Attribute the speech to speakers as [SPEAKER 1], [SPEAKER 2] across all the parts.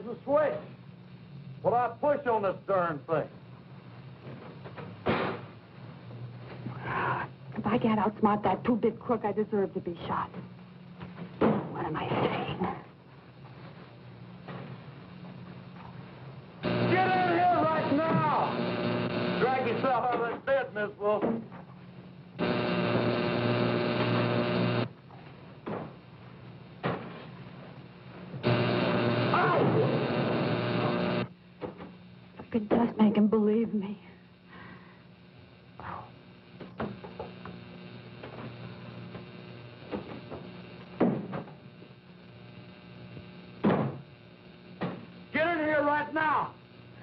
[SPEAKER 1] Where's the switch? What I push on this darn thing?
[SPEAKER 2] If I can't outsmart that two-bit crook, I deserve to be shot. What am I saying?
[SPEAKER 1] Get in here right now! Drag yourself out of that bed, Miss Wilson.
[SPEAKER 2] I could just make him believe me.
[SPEAKER 1] Get in here right now!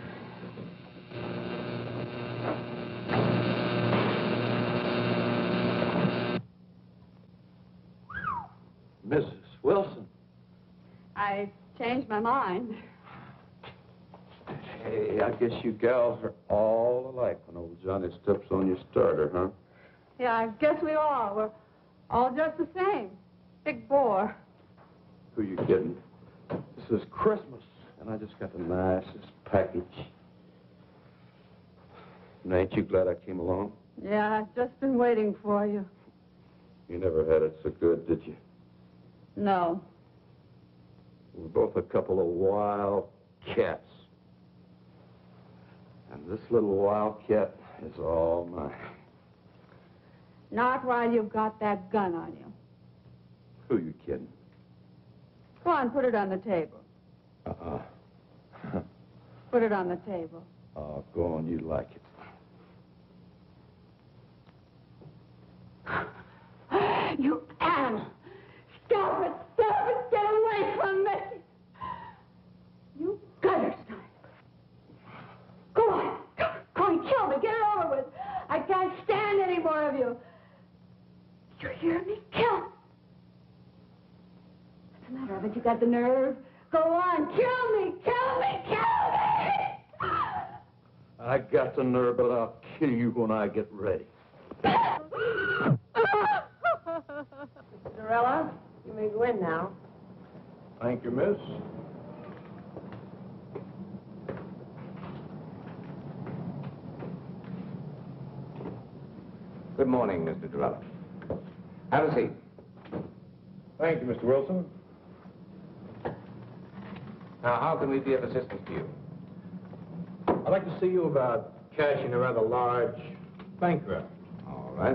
[SPEAKER 1] Mrs. Wilson.
[SPEAKER 2] I changed my mind.
[SPEAKER 1] Hey, I guess you gals are all alike when old Johnny steps on your starter, huh?
[SPEAKER 2] Yeah, I guess we are. We're all just the same. Big bore.
[SPEAKER 1] Who you kidding? This is Christmas, and I just got the nicest package. And ain't you glad I came along?
[SPEAKER 2] Yeah, I've just been waiting for you.
[SPEAKER 1] You never had it so good, did you?
[SPEAKER 2] No.
[SPEAKER 1] We're both a couple of wild cats. And this little wildcat is all mine.
[SPEAKER 2] Not while you've got that gun on you.
[SPEAKER 1] Who you kidding?
[SPEAKER 2] Go on, put it on the table. Put it on the table.
[SPEAKER 1] Oh, go on, you like it.
[SPEAKER 2] You animal! Stop it! Stop it! Get away from me! You gutter snipe! Go on! Go on, kill me! Get it over with! I can't stand any more of you! You hear me? Kill me! What's the matter? Haven't you got the nerve? Go on! Kill me! Kill me! Kill me!
[SPEAKER 1] I got the nerve, but I'll kill you when I get ready.
[SPEAKER 3] Cinderella, you may go in now.
[SPEAKER 1] Thank you, miss.
[SPEAKER 4] Good morning, Mr. Durella. Have a seat.
[SPEAKER 1] Thank you, Mr. Wilson.
[SPEAKER 4] Now, how can we be of assistance to you?
[SPEAKER 1] I'd like to see you about cashing a rather large bank draft.
[SPEAKER 4] All right.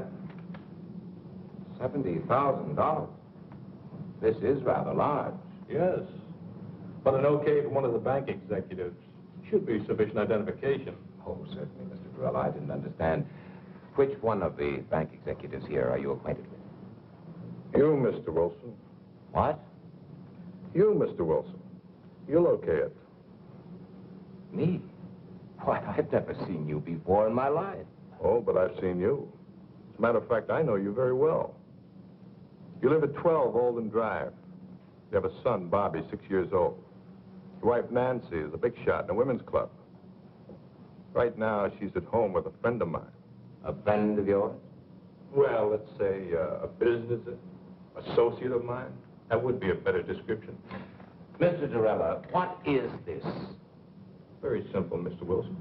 [SPEAKER 4] $70,000. This is rather large.
[SPEAKER 1] Yes, but an okay from one of the bank executives should be sufficient identification.
[SPEAKER 4] Oh, certainly, Mr. Durella. I didn't understand. Which one of the bank executives here are you acquainted with?
[SPEAKER 1] You, Mr. Wilson.
[SPEAKER 4] What?
[SPEAKER 1] You, Mr. Wilson. You'll okay it.
[SPEAKER 4] Me? Why, I've never seen you before in my life.
[SPEAKER 1] Oh, but I've seen you. As a matter of fact, I know you very well. You live at 12 Olden Drive. You have a son, Bobby, 6 years old. Your wife, Nancy, is a big shot in a women's club. Right now, she's at home with a friend of mine.
[SPEAKER 4] A friend of yours?
[SPEAKER 1] Well, let's say a business associate of mine. That would be a better description.
[SPEAKER 4] Mr. Durella, what is this?
[SPEAKER 1] Very simple, Mr. Wilson.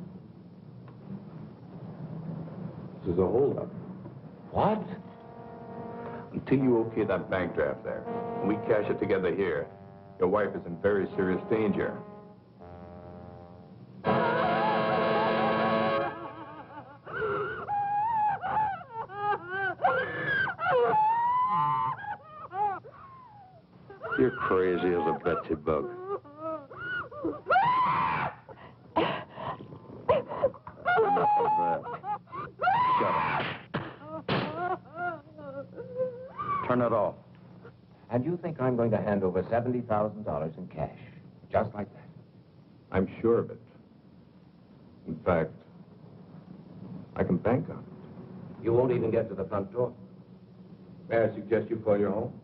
[SPEAKER 1] This is a holdup.
[SPEAKER 4] What?
[SPEAKER 1] Until you okay that bank draft there, and we cash it together here, your wife is in very serious danger. You're crazy as a Betsy bug. Enough of that. Shut up. Turn it off.
[SPEAKER 4] And you think I'm going to hand over $70,000 in cash, just like that?
[SPEAKER 1] I'm sure of it. In fact, I can bank on it.
[SPEAKER 4] You won't even get to the front door.
[SPEAKER 1] May I suggest you call your home?